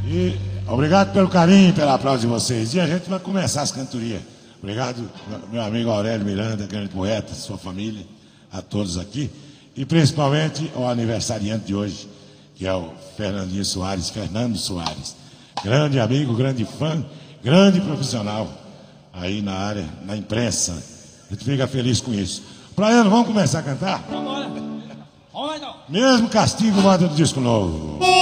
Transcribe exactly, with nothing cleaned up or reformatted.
E obrigado pelo carinho, pelo aplauso de vocês. E a gente vai começar as cantorias. Obrigado, meu amigo Aurélio Miranda, grande poeta, sua família, a todos aqui. E principalmente ao aniversariante de hoje, que é o Fernandinho Soares, Fernando Soares. Grande amigo, grande fã, grande profissional aí na área, na imprensa. A gente fica feliz com isso. Praiano, vamos começar a cantar? Vamos embora. Vamos lá então. Mesmo castigo manda do disco novo.